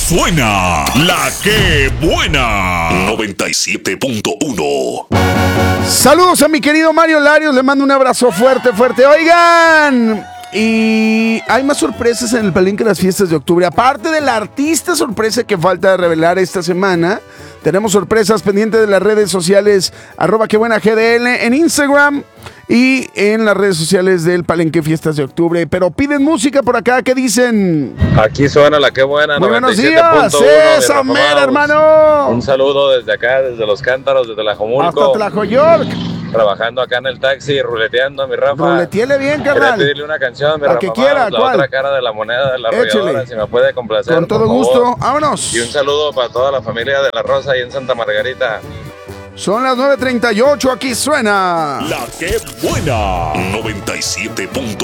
suena la que buena 97.1. Saludos a mi querido Mario Larios, le mando un abrazo fuerte. Oigan, y hay más sorpresas en el Palenque de las fiestas de octubre. Aparte de la artista sorpresa que falta de revelar esta semana, tenemos sorpresas pendientes de las redes sociales @quebuenagdl en Instagram y en las redes sociales del Palenque Fiestas de Octubre. Pero piden música por acá, ¿qué dicen? Aquí suena la que buena. Muy buenos días, esa mera, hermano. Un saludo desde acá, desde Los Cántaros, desde Tlajomulco. Hasta Tlajoyork. Trabajando acá en el taxi, ruleteando, mi Rafa. Ruletiele bien, Quería carnal. pedirle una canción, mi La Rafa. que quiera, la ¿cuál? otra cara de la moneda de la Échale. arrolladora, si me puede complacer. Con todo por gusto, favor. vámonos. Y un saludo para toda la familia de La Rosa y en Santa Margarita. Son las 9:38, aquí suena La que buena 97.1.